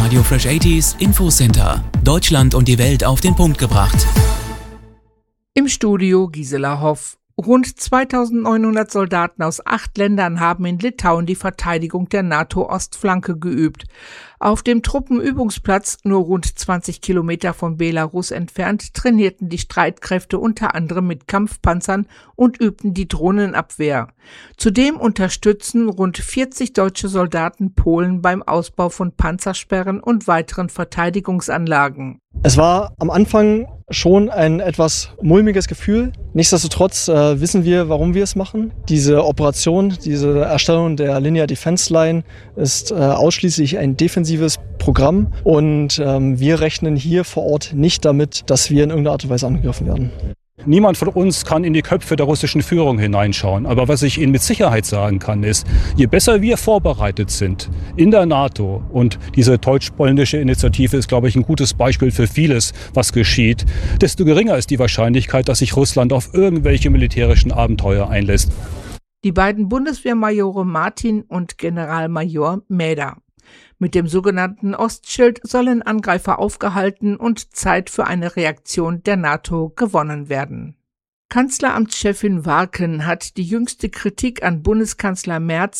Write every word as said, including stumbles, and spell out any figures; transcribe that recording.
Radio Fresh achtziger Infocenter. Deutschland und die Welt auf den Punkt gebracht. Im Studio Gisela Hoff. Rund zweitausendneunhundert Soldaten aus acht Ländern haben in Litauen die Verteidigung der NATO-Ostflanke geübt. Auf dem Truppenübungsplatz, nur rund zwanzig Kilometer von Belarus entfernt, trainierten die Streitkräfte unter anderem mit Kampfpanzern und übten die Drohnenabwehr. Zudem unterstützen rund vierzig deutsche Soldaten Polen beim Ausbau von Panzersperren und weiteren Verteidigungsanlagen. Es war am Anfang schon ein etwas mulmiges Gefühl. Nichtsdestotrotz äh, wissen wir, warum wir es machen. Diese Operation, diese Erstellung der Linear Defense Line ist äh, ausschließlich ein defensives Programm und ähm, wir rechnen hier vor Ort nicht damit, dass wir in irgendeiner Art und Weise angegriffen werden. Niemand von uns kann in die Köpfe der russischen Führung hineinschauen. Aber was ich Ihnen mit Sicherheit sagen kann, ist, je besser wir vorbereitet sind in der NATO, und diese deutsch-polnische Initiative ist, glaube ich, ein gutes Beispiel für vieles, was geschieht, desto geringer ist die Wahrscheinlichkeit, dass sich Russland auf irgendwelche militärischen Abenteuer einlässt. Die beiden Bundeswehrmajore Martin und Generalmajor Mäder. Mit dem sogenannten Ostschild sollen Angreifer aufgehalten und Zeit für eine Reaktion der NATO gewonnen werden. Kanzleramtschefin Warken hat die jüngste Kritik an Bundeskanzler Merz